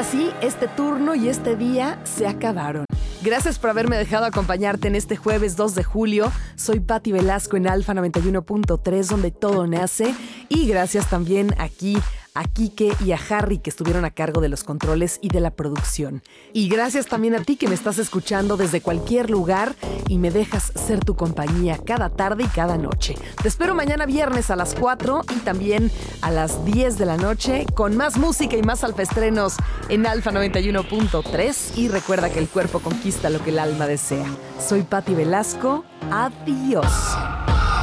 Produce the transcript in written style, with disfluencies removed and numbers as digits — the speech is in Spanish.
sí, este turno y este día se acabaron. Gracias por haberme dejado acompañarte en este jueves 2 de julio. Soy Patti Velasco en Alfa 91.3, donde todo nace. Y gracias también aquí a Quique y a Harry, que estuvieron a cargo de los controles y de la producción. Y gracias también a ti que me estás escuchando desde cualquier lugar y me dejas ser tu compañía cada tarde y cada noche. Te espero mañana viernes a las 4 y también a las 10 de la noche con más música y más alfaestrenos en Alfa 91.3. Y recuerda que el cuerpo conquista lo que el alma desea. Soy Patti Velasco. Adiós.